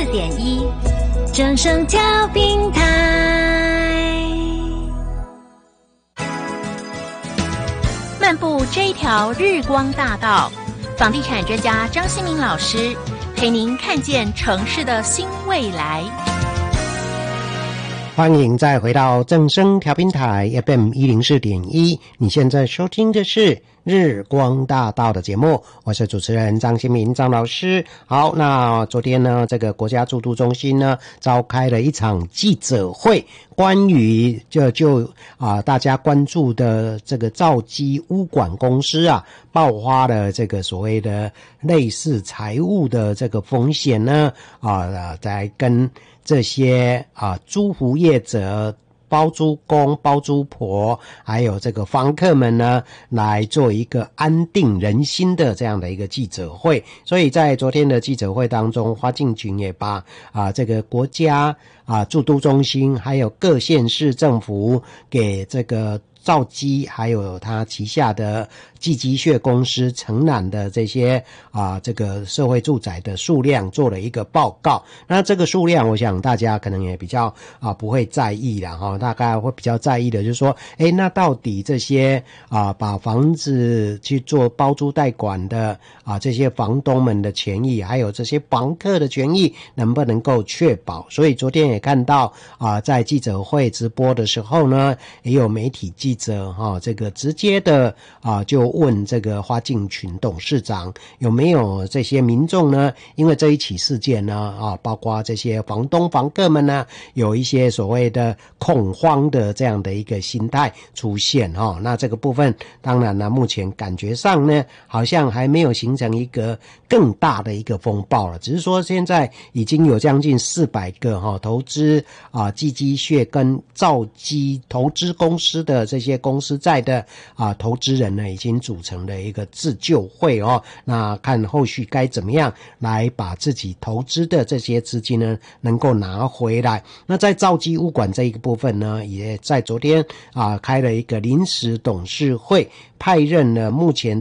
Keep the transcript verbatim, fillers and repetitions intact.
点一，正声调频台。漫步这一条日光大道，房地产专家张新民老师陪您看见城市的新未来。 欢迎再回到正声调频台 F M 一零四点一，你现在收听的是日光大道的节目，我是主持人张新民张老师。好，那昨天呢，这个国家住都中心呢召开了一场记者会，关于就就啊、呃、大家关注的这个兆基物管公司啊爆发了这个所谓的类似财务的这个风险呢啊，在跟这些啊租户业者、包租公、包租婆还有这个房客们呢来做一个安定人心的这样的一个记者会。所以在昨天的记者会当中，花敬群也把啊这个国家啊住都中心还有各县市政府给这个兆基还有他旗下的寄居蟹公司承揽的这些啊这个社会住宅的数量做了一个报告。那这个数量我想大家可能也比较啊不会在意啦齁，大概会比较在意的就是说，诶那到底这些啊把房子去做包租代管的啊这些房东们的权益，还有这些房客的权益能不能够确保？所以昨天也看到啊在记者会直播的时候呢，也有媒体记者哈、哦、这个直接的啊就问这个花敬群董事长有没有这些民众呢，因为这一起事件呢啊包括这些房东房客们呢有一些所谓的恐慌的这样的一个心态出现哈、哦、那这个部分当然呢目前感觉上呢好像还没有形成一个更大的一个风暴了，只是说现在已经有将近四百个哈、哦、投资啊寄居蟹跟兆基投资公司的这些公司债的啊投资人呢已经组成了一个自救会哦，那看后续该怎么样来把自己投资的这些资金呢能够拿回来。那在兆基物管这一个部分呢，也在昨天啊开了一个临时董事会，派任了目前